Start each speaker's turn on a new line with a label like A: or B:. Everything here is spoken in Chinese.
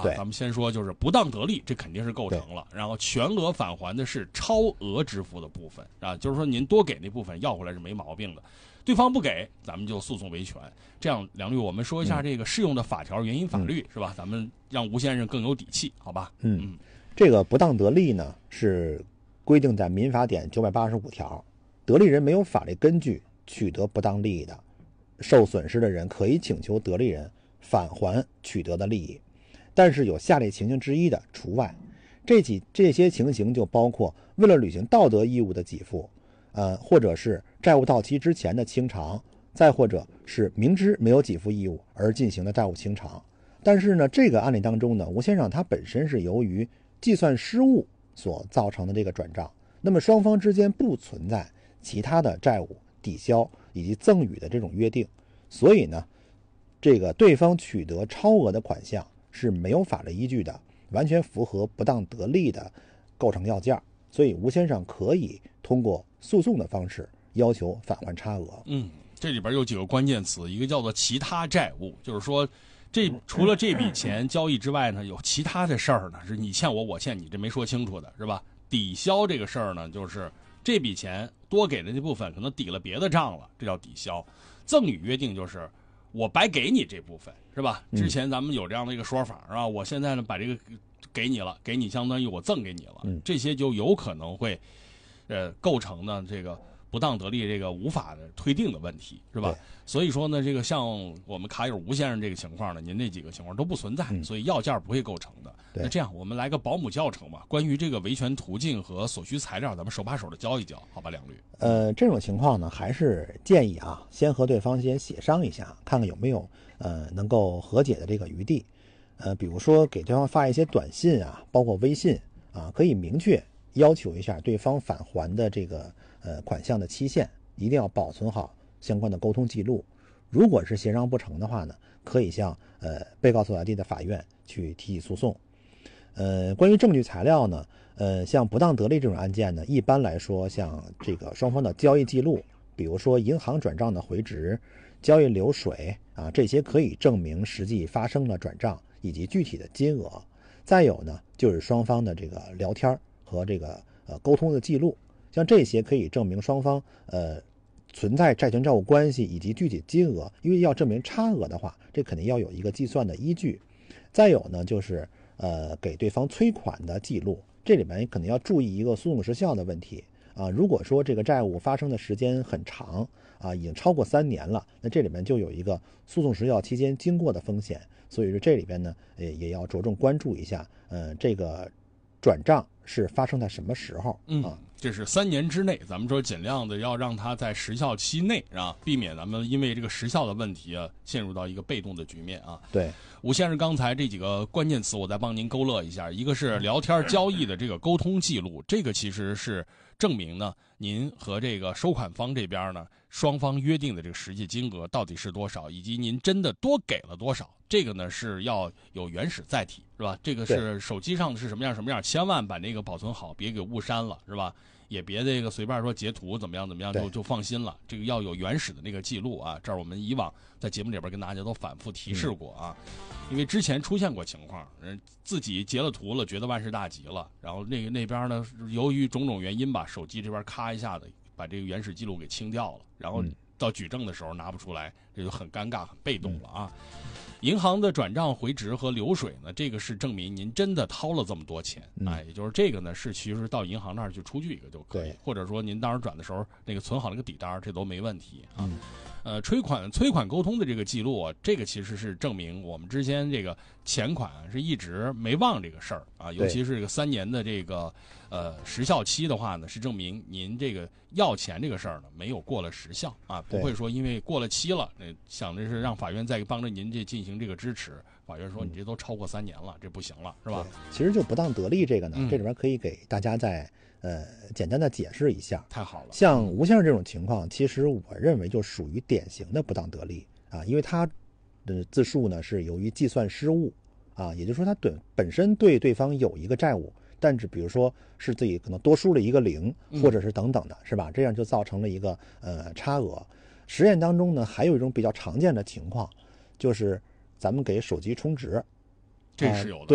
A: 咱们先说就是不当得利，这肯定是构成了。然后全额返还的是超额支付的部分啊，就是说您多给那部分要回来是没毛病的。对方不给，咱们就诉讼维权。这样，梁律，我们说一下这个适用的法条、原因法律，是吧？咱们让吴先生更有底气，好吧？
B: 这个不当得利呢，是规定在民法典985条，得利人没有法律根据取得不当利益的，受损失的人可以请求得利人返还取得的利益，但是有下列情形之一的除外。这些情形就包括为了履行道德义务的给付，或者是债务到期之前的清偿，再或者是明知没有给付义务而进行的债务清偿。但是呢，这个案例当中呢，吴先生他本身是由于计算失误所造成的这个转账，那么双方之间不存在其他的债务抵消以及赠与的这种约定，所以呢，这个对方取得超额的款项是没有法律依据的，完全符合不当得利的构成要件，所以吴先生可以通过诉讼的方式要求返还差额。
A: 这里边有几个关键词，一个叫做其他债务，就是说除了这笔钱交易之外呢，有其他的事儿呢，是你欠我，我欠你，这没说清楚的，是吧？抵消这个事儿呢，就是这笔钱多给的那部分可能抵了别的账了，这叫抵消。赠与约定就是我白给你这部分，是吧？之前咱们有这样的一个说法，是吧？我现在呢把这个给你了，给你相当于我赠给你了，这些就有可能会构成呢这个不当得利这个无法的推定的问题，是吧？所以说呢，这个像我们卡友吴先生这个情况呢，您这几个情况都不存在，所以要件不会构成的。那这样我们来个保姆教程吧，关于这个维权途径和所需材料，咱们手把手的教一教，好吧，梁律？
B: 这种情况呢，还是建议啊，先和对方先协商一下，看看有没有能够和解的这个余地。比如说给对方发一些短信啊，包括微信啊，可以明确要求一下对方返还的这个款项的期限，一定要保存好相关的沟通记录。如果是协商不成的话呢，可以向被告所在地的法院去提起诉讼。关于证据材料呢，像不当得利这种案件呢，一般来说，像这个双方的交易记录，比如说银行转账的回执、交易流水啊，这些可以证明实际发生了转账以及具体的金额。再有呢，就是双方的这个聊天和这个沟通的记录，像这些可以证明双方存在债权债务关系以及具体金额，因为要证明差额的话，这肯定要有一个计算的依据。再有呢，就是给对方催款的记录，这里面可能要注意一个诉讼时效的问题啊。如果说这个债务发生的时间很长啊，已经超过3年了，那这里面就有一个诉讼时效期间经过的风险。所以说这里边呢，也要着重关注一下，这个转账是发生在什么时候啊？
A: 这是3年之内，咱们说尽量的要让它在时效期内啊，避免咱们因为这个时效的问题啊，陷入到一个被动的局面啊。
B: 对，
A: 吴先生刚才这几个关键词，我再帮您勾勒一下。一个是聊天交易的这个沟通记录，这个其实是证明呢，您和这个收款方这边呢，双方约定的这个实际金额到底是多少，以及您真的多给了多少。这个呢是要有原始载体，是吧？这个是手机上是什么样什么样，千万把那个保存好，别给误删了，是吧？也别这个随便说截图怎么样就放心了，这个要有原始的那个记录啊。这儿我们以往在节目里边跟大家都反复提示过啊，因为之前出现过情况，自己截了图了，觉得万事大吉了，然后那边呢，由于种种原因吧，手机这边咔一下子把这个原始记录给清掉了，然后到举证的时候拿不出来，这就很尴尬很被动了啊。银行的转账回执和流水呢，这个是证明您真的掏了这么多钱，也就是这个呢是其实到银行那儿去出具一个就可以，或者说您当时转的时候那个存好那个底单，这都没问题啊。催款沟通的这个记录啊，这个其实是证明我们之间这个钱款是一直没忘这个事儿啊，尤其是这个3年的这个时效期的话呢，是证明您这个要钱这个事儿呢没有过了时效啊，不会说因为过了期了，想着是让法院再帮着您这进行这个支持，法院说你这都超过3年了，这不行了，是吧？
B: 其实就不当得利这个呢，这里边可以给大家再简单的解释一下。
A: 太好了，
B: 像吴先生这种情况，其实我认为就属于典型的不当得利啊，因为他的自述呢是由于计算失误啊，也就是说他本身对对方有一个债务，但是比如说是自己可能多输了一个0，或者是等等的，是吧？这样就造成了一个差额。实验当中呢，还有一种比较常见的情况，就是咱们给手机充值，
A: 这是有的。